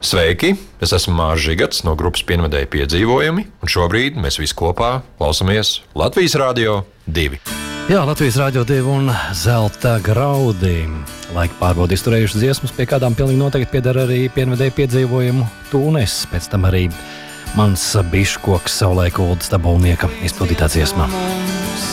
Sveiki! Es esmu Mārs Žigats no grupas Pienvedēji piedzīvojumi, un šobrīd mēs visi kopā klausāmies Latvijas Rādio 2. Jā, Latvijas Rādio 2 un Zelta graudi. Laika pārbaudi izturējušas dziesmas, pie kādām pilnīgi noteikti pieder arī Pienvedēji piedzīvojumu tūnes, pēc tam arī mans biškoks Saulē Kuldas Dabulnieka izpildītā dziesmā.